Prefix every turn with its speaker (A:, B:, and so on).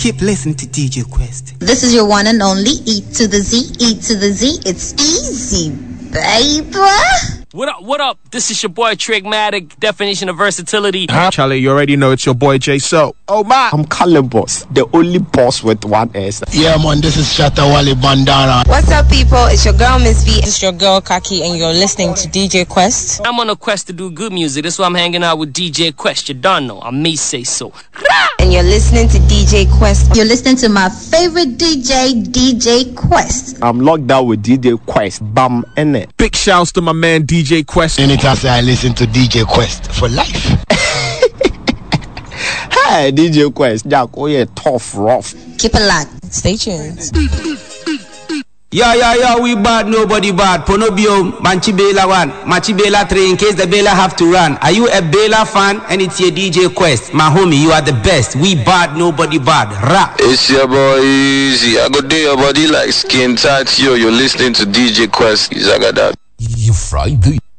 A: Keep listening to DJ Quest.
B: This is your one and only E to the Z, E to the Z. It's easy, baby.
C: What up? This is your boy Trigmatic, definition of versatility.
D: Charlie, you already know it's your boy J So.
E: Oh my, I'm Caleb Boss, the only boss with one S.
F: Yeah man, this is Shatawale Bandana.
G: What's up people, it's your girl Miss V. It's your girl Kaki and you're listening to DJ Quest.
C: I'm on a quest to do good music. That's why I'm hanging out with DJ Quest. You don't know, I may say so.
G: And you're listening to DJ Quest.
B: You're listening to my favorite DJ, DJ Quest.
E: I'm locked down with DJ Quest. Bam, innit?
D: Big shouts to my man DJ Quest.
F: Anytime I listen to DJ Quest for life.
E: Hey, DJ Quest. Jack, oh yeah, tough, rough.
B: Keep it locked.
G: Stay tuned.
A: Yeah, we bad, nobody bad. Ponobio, Manchi Bela 1, Machi Bela 3, in case the Bela have to run. Are you a Bela fan? And it's your DJ Quest. My homie, you are the best. We bad, nobody bad. Rap.
H: It's your boy Easy. I go do your body like skin tight. You're listening to DJ Quest. Zagadad.
I: You Friday.